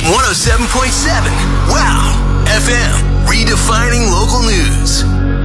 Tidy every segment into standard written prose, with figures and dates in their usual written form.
107.7 Wow FM, redefining local news.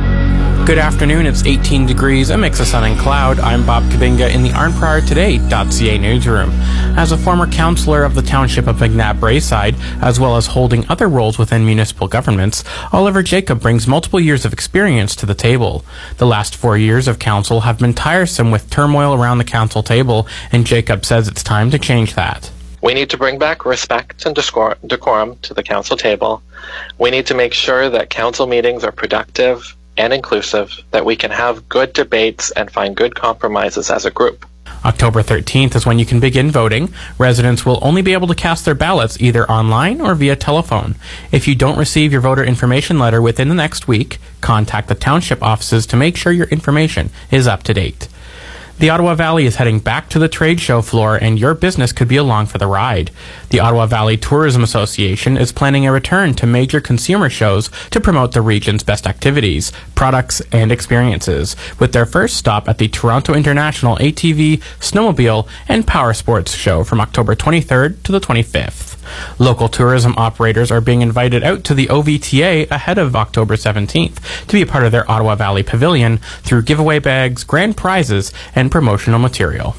Good afternoon, it's 18 degrees, a mix of sun and cloud. I'm Bob Kabinga in the ArnPriorToday.ca newsroom. As a former councillor of the township of McNabb-Braeside, as well as holding other roles within municipal governments, Oliver Jacob brings multiple years of experience to the table. The last 4 years of council have been tiresome with turmoil around the council table, and Jacob says it's time to change that. We need to bring back respect and decorum to the council table. We need to make sure that council meetings are productive and inclusive, that we can have good debates and find good compromises as a group. October 13th is when you can begin voting. Residents will only be able to cast their ballots either online or via telephone. If you don't receive your voter information letter within the next week, contact the township offices to make sure your information is up to date. The Ottawa Valley is heading back to the trade show floor, and your business could be along for the ride. The Ottawa Valley Tourism Association is planning a return to major consumer shows to promote the region's best activities, products, and experiences, with their first stop at the Toronto International ATV, Snowmobile, and Power Sports Show from October 23rd to the 25th. Local tourism operators are being invited out to the OVTA ahead of October 17th to be a part of their Ottawa Valley Pavilion through giveaway bags, grand prizes, and promotional material.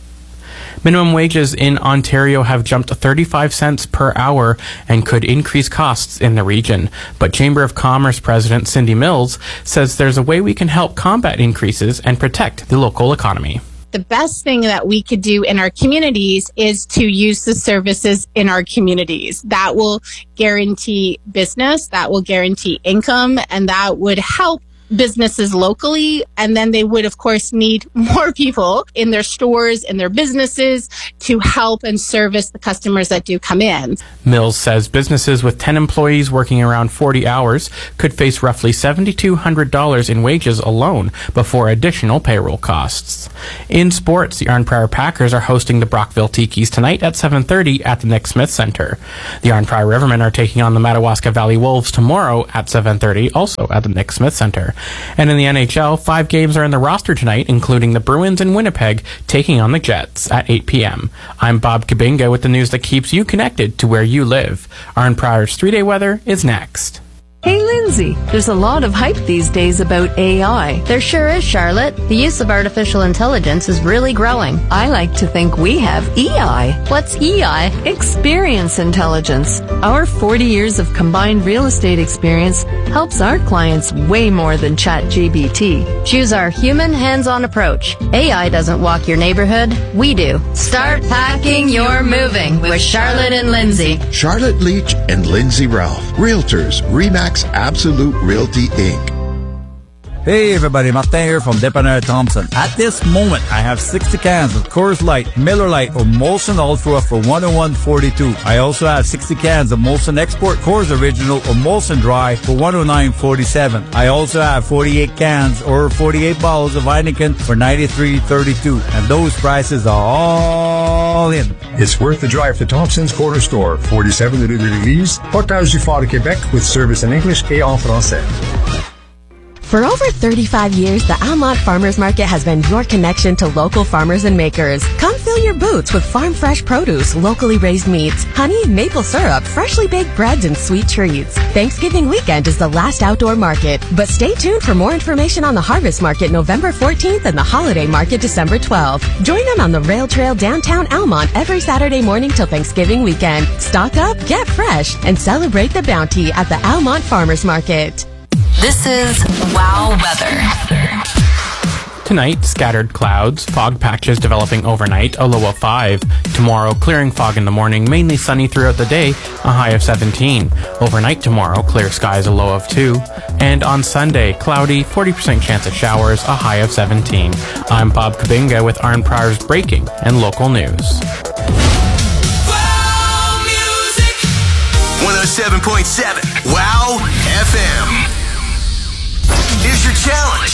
Minimum wages in Ontario have jumped 35 cents per hour and could increase costs in the region. But Chamber of Commerce President Cindy Mills says there's a way we can help combat increases and protect the local economy. The best thing that we could do in our communities is to use the services in our communities. That will guarantee business, that will guarantee income, and that would help businesses locally, and then they would of course need more people in their stores, in their businesses to help and service the customers that do come in. Mills says businesses with 10 employees working around 40 hours could face roughly $7,200 in wages alone before additional payroll costs. In sports, the Arnprior Packers are hosting the Brockville Tikis tonight at 7:30 at the Nick Smith Centre. The Arnprior Rivermen are taking on the Madawaska Valley Wolves tomorrow at 7:30, also at the Nick Smith Centre. And in the NHL, 5 games are in the roster tonight, including the Bruins in Winnipeg taking on the Jets at 8 p.m. I'm Bob Kabinga with the news that keeps you connected to where you live. Arnprior's 3-day weather is next. Hey Lindsay, there's a lot of hype these days about AI. There sure is, Charlotte. The use of artificial intelligence is really growing. I like to think we have EI. What's EI? Experience intelligence. Our 40 years of combined real estate experience helps our clients way more than ChatGPT. Choose our human hands-on approach. AI doesn't walk your neighborhood, we do. Start packing your moving with Charlotte and Lindsay. Charlotte Leach and Lindsay Ralph, Realtors, RE/MAX Absolute Realty Inc. Hey everybody, Martin here from Dépanneur Thompson. At this moment, I have 60 cans of Coors Light, Miller Lite, or Molson Ultra for $101.42. I also have 60 cans of Molson Export Coors Original or Molson Dry for $109.47. I also have 48 cans or 48 bottles of Heineken for $93.32. And those prices are all in. It's worth the drive to Thompson's Corner Store, 47 Rue de l'Église, Portage-du-Fort, Québec, with service in English et en français. For over 35 years, the Almont Farmers Market has been your connection to local farmers and makers. Come fill your boots with farm-fresh produce, locally raised meats, honey, maple syrup, freshly baked breads, and sweet treats. Thanksgiving weekend is the last outdoor market, but stay tuned for more information on the Harvest Market November 14th and the Holiday Market December 12th. Join them on the Rail Trail downtown Almont every Saturday morning till Thanksgiving weekend. Stock up, get fresh, and celebrate the bounty at the Almont Farmers Market. This is Wow Weather. Tonight, scattered clouds, fog patches developing overnight, a low of 5. Tomorrow, clearing fog in the morning, mainly sunny throughout the day, a high of 17. Overnight tomorrow, clear skies, a low of 2. And on Sunday, cloudy, 40% chance of showers, a high of 17. I'm Bob Kabinga with Arnprior's breaking and local news. Wow Music 107.7 Wow FM. Here's your challenge.